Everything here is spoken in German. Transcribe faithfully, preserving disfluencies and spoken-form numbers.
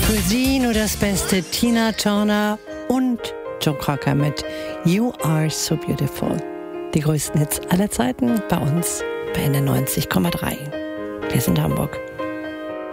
Für Sie nur das Beste: Tina Turner und Joe Cocker mit You Are So Beautiful. Die größten Hits aller Zeiten bei uns bei N R neunzig Komma drei. Wir sind Hamburg.